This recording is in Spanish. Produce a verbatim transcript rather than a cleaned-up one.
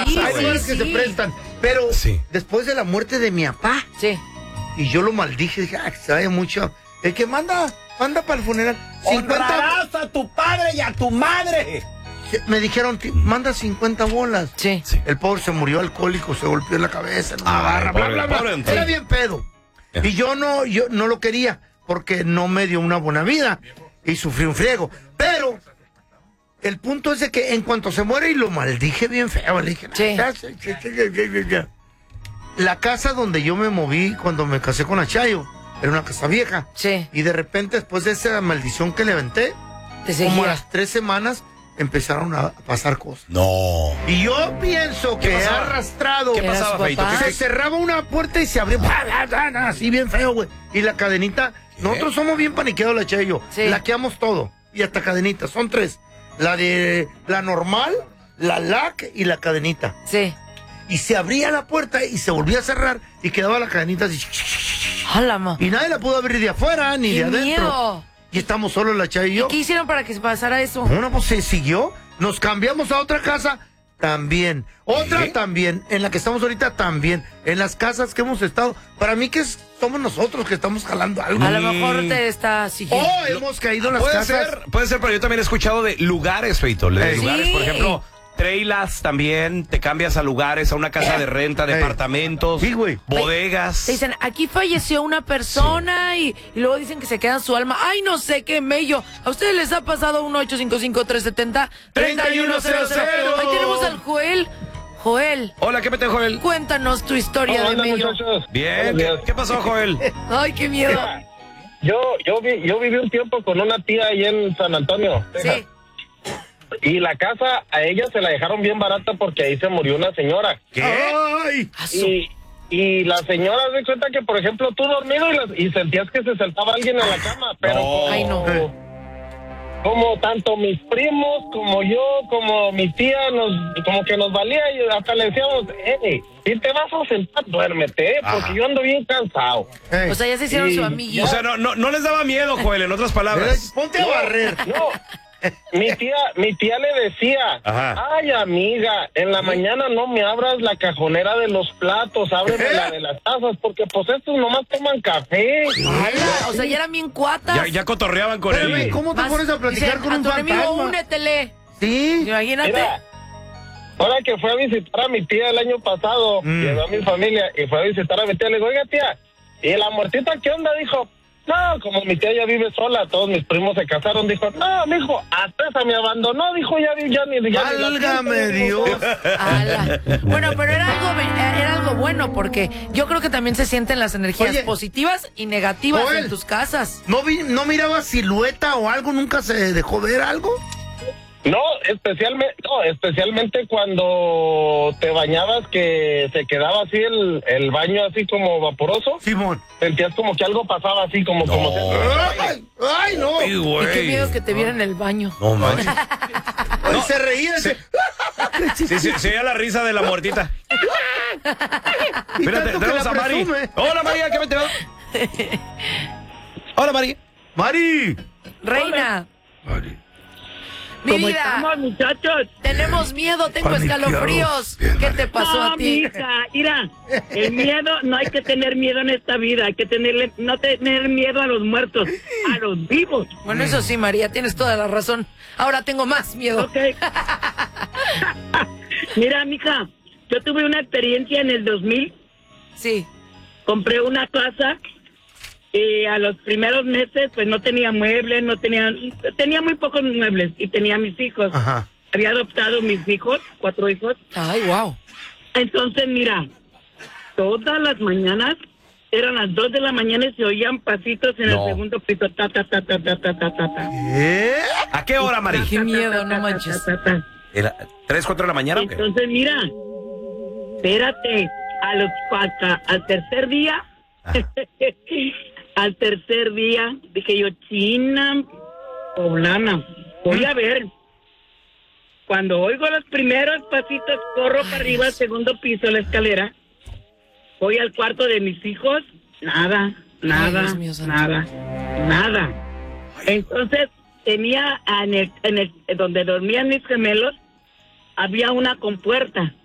casa, hay lugares sí, que sí. se prestan. Pero Sí. después de la muerte de mi papá, Sí. y yo lo maldije, dije, ah, que se vaya mucho. El que manda, manda para el funeral. Honrarás a tu padre y a tu madre. Me dijeron, "Ti- manda cincuenta bolas. Sí. Sí. El pobre se murió alcohólico, se golpeó en la cabeza, en una Ay, barra, bla, pobre, bla, bla. pobre Antonio. Era bien pedo. Y yo no, yo no lo quería, porque no me dio una buena vida. Y sufrí un friego. Pero el punto es de que en cuanto se muere, y lo maldije bien feo, le dije, Sí. "Ya, ya, ya, ya, ya, ya, ya". La casa donde yo me moví cuando me casé con Achayo era una casa vieja. Sí. Y de repente, después de esa maldición que le aventé, Te como a seguía. las tres semanas empezaron a pasar cosas. No. Y yo pienso que he pasaba? arrastrado. ¿Qué Era pasaba, su Feito? papá. ¿Qué- Se cerraba una puerta y se abría. ¡Bah, bah, bah, bah! Así bien feo, güey. Y la cadenita. Nosotros somos bien paniqueados, la Che y yo. Sí. Laqueamos todo. Y hasta cadenita. Son tres. La de la normal, la lac y la cadenita. Sí. Y se abría la puerta y se volvía a cerrar y quedaba la cadenita así. ¡Hala, ma! Y nadie la pudo abrir de afuera ni de ¡Qué adentro. miedo! Y estamos solos, la Che y yo. ¿Qué hicieron para que se pasara eso? Una pues se siguió, nos cambiamos a otra casa, también. Otra ¿Qué? también, en la que estamos ahorita también. En las casas que hemos estado. Para mí que es- somos nosotros que estamos jalando algo. A lo mejor te está siguiendo. Oh, hemos caído en las Puede casas. ser, puede ser, pero yo también he escuchado de lugares, Feito. De Ey. lugares, Sí. por ejemplo, trailas también, te cambias a lugares, a una casa de renta, Ey. departamentos, Sí, güey. bodegas. Te dicen, aquí falleció una persona y, y luego dicen que se queda su alma. Ay, no sé qué mello. ¿A ustedes les ha pasado un ocho cinco cinco, tres siete cero, tres uno cero cero? Ahí tenemos al Joel. Joel, Hola, ¿qué mete, Joel? cuéntanos tu historia de Hola, mello. muchachos. Bien, Buenos ¿qué, días. qué pasó, Joel? Ay, qué miedo. Yo, yo, vi, yo viví un tiempo con una tía ahí en San Antonio, Texas. Sí. Y la casa a ella se la dejaron bien barata porque ahí se murió una señora. ¿Qué? Ay, A su- Y, y la señora se cuenta que, por ejemplo, tú dormido y, las- y sentías que se saltaba alguien en la cama, pero No. como, Ay, no. como tanto mis primos, como yo, como mi tía, nos como que nos valía y hasta le decíamos, hey, si te vas a sentar, duérmete, ¿eh? porque Ajá. yo ando bien cansado. ey. O sea, ya se hicieron Sí. su amiguito. O sea, no, no, no les daba miedo, Joel, en otras palabras. Ponte a barrer. No, mi tía, mi tía le decía, Ajá. ay amiga, en la mañana no me abras la cajonera de los platos, ábreme ¿Eh? la de las tazas, porque pues estos nomás toman café. Ala, o sea, ya eran bien cuatas. Ya, ya cotorreaban con Espérame, él. ¿cómo te Más- pones a platicar dicen, con a un tu enemigo, fantasma? únetele. Sí. Imagínate. Mira, ahora que fue a visitar a mi tía el año pasado, Mm. llegó a mi familia y fue a visitar a mi tía, le digo, oiga tía, ¿y la muertita qué onda? Dijo, no, como mi tía ya vive sola, todos mis primos se casaron, dijo, no, mijo, hasta esa me abandonó, dijo, ya, ya ni... Ya ni la Válgame siento". Dios. Ala. Bueno, pero era algo, be- era algo bueno porque yo creo que también se sienten las energías Oye. positivas y negativas Joel. en tus casas. ¿No, vi, ¿No miraba silueta o algo? ¿Nunca se dejó ver algo? No, especialmente, no, especialmente cuando te bañabas que se quedaba así el, el baño así como vaporoso, Simón. sentías como que algo pasaba así como como Ay, ay, no. Ay, Y güey. qué miedo que te viera en el baño. No manches. Ay, se reía. Sí. ese- Sí, sí, se oía la risa de la muertita. Y Espérate, tanto que tenemos la a Mari. presume. Hola, María, ¿qué mete? Hola, Mari. Mari. Reina, Mari. mi ¿Cómo vida, estamos, muchachos? tenemos miedo, tengo Paniqueados. escalofríos. Bien, ¿Qué Mari. te pasó No, a ti? mija, mira, el miedo, no hay que tener miedo en esta vida, hay que tenerle, no tener miedo a los muertos, a los vivos, Bueno, eso sí, María, tienes toda la razón. Ahora tengo más miedo. ¿ok? Mira, mija, yo tuve una experiencia en el dos mil, Sí. compré una casa y a los primeros meses pues no tenía muebles, no tenía, tenía muy pocos muebles y tenía mis hijos. Ajá. Había adoptado mis hijos, cuatro hijos. Ay, wow. Entonces, mira, todas las mañanas, eran las dos de la mañana y se oían pasitos en No. el segundo piso. Ta, ta, ta, ta, ta, ta, ta, ta. ¿Eh? ¿A qué hora, Mari? Qué miedo, no manches. Ta, ta, ta. ¿Era tres, cuatro de la mañana o qué? Entonces, mira, espérate, a los hasta al tercer día, al tercer día, dije yo, China, poblana, voy a ver. Cuando oigo los primeros pasitos, corro para arriba al segundo piso de la escalera, voy al cuarto de mis hijos, nada, nada, Dios mío santo. nada, nada. Entonces, tenía en el, en el, donde dormían mis gemelos, había una compuerta.